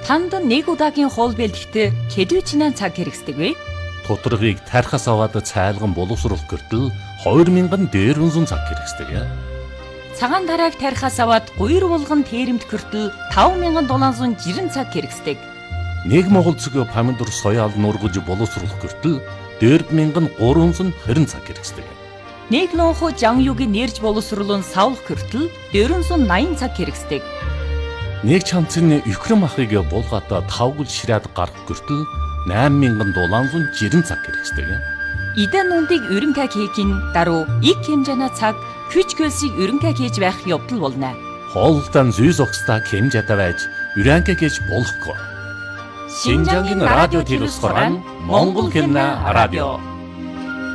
Танд нэг удаагийн хоол бэлтгэхэд хэдвэчнээ цаг хэрэгсдэг вэ? Тодорхойг тархаас аваад цайлган боловсруулах гэртэл 2000 дээрвэн цаг хэрэгсдэг. Цагаан тарааг тархаас аваад гуйр булган тэрэмт гэртэл 5760 цаг хэрэгсдэг. Нэг монгол цэг помидор соёал нургаж боловсруулах гэртэл 4320 цаг хэрэгсдэг. Нэг лонхо жанюугийн нэрж боловсруулан савлах гэртэл 480 цаг хэрэгсдэг. Нэг чанцын Украин махыг булгаад 5 гол ширээд гарах гэртэл 8760 цаг хэрэгсдэг. Идан нүндийг өрөнгө хийхин даруй их хэмжээний цаг хүч хөлсийг өрөнгө хийж байх явдал болно. Хоолтон зүй зогсдаа хэмжээтэй байж өрөнгө хийж болохгүй. Шинжангийн радио телевизээр Монгол хэлний радио